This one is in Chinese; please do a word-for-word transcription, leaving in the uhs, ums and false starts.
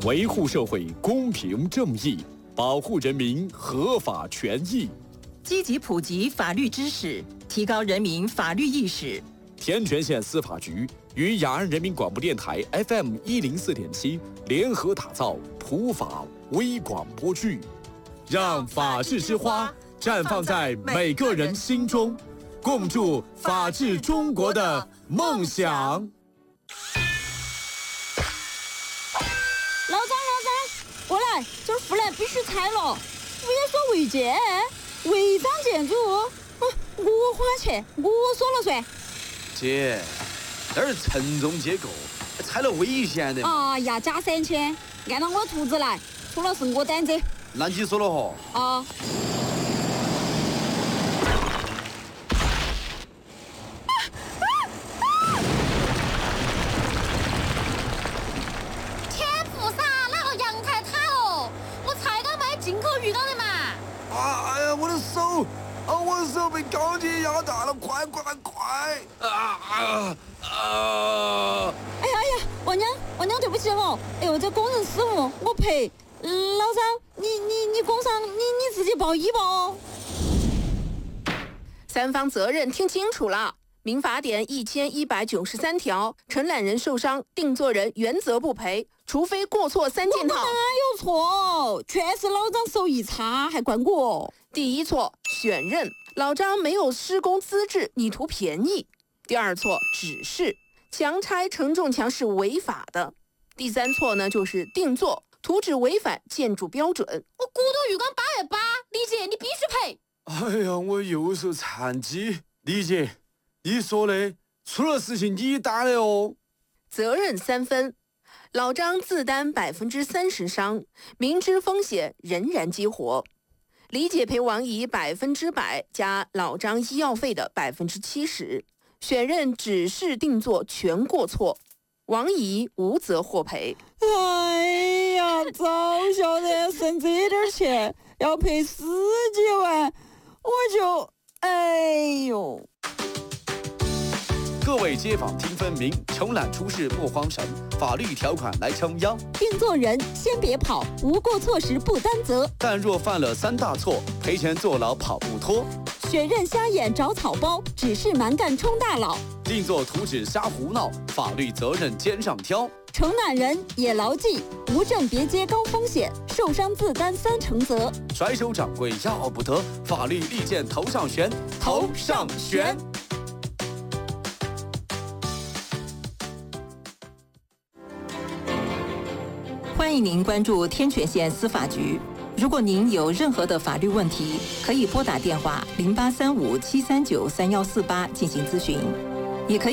维护社会公平正义，保护人民合法权益， 积极普及法律知识，提高人民法律意识。 天全县司法局与雅安人民广播电台 F M 一零四点七联合打造普法微广播剧，让法治之花绽放在每个人心中，共筑法治中国的梦想。 老张，老张，过来，这儿护栏必须拆了，不要说违建，违章建筑，嗯，我花钱，我说了算。 姐，这儿承重结构，拆了危险的。 哎呀，加三千，按照我图纸来，出了是我担责。 那你说了哈？ 啊。 啊！我的手被钢铁压大了，快快快！啊啊啊！ 哎呀哎呀，王娘，王娘，对不起哦。哎呦，这工人失误，我赔。老张，你你你工伤，你你自己报医吧哦。 三方责任听清楚了。民法典一千一百九十三条，承揽人受伤，定作人原则不赔，除非过错三件套。 我哪有错？全是老张手艺差，还怪我。 第一错，选任，老张没有施工资质，你图便宜。第二错，指示，强拆承重墙是违法的。第三错呢，就是定做，图纸违反建筑标准。 我骨头鱼缸八月八，李姐你必须赔。 哎呀，我右手残疾，李姐，你说的，出了事情你担的哦。 责任三分，老张自担百分之三十伤，明知风险仍然激活。李姐赔王姨百分之百加老张医药费的百分之七十，选任指示定做全过错，王姨无责获赔。 哎呀，早晓得省这点钱要赔十几万，我就哎呦。 各位街坊听分明，承揽出事莫慌神，法律条款来撑腰。 定做人先别跑，无过错时不担责。 但若犯了三大错，赔钱坐牢跑不脱。 选任瞎眼找草包，指示蛮干充大佬。 定做图纸瞎胡闹，法律责任肩上挑。 承揽人也牢记，无证别接高风险，受伤自担三成责。 甩手掌柜要不得，法律利剑头上悬，头上悬。 欢迎您关注天全县司法局。如果您有任何的法律问题，可以拨打电话零八三五七三九三幺四八进行咨询，也可以。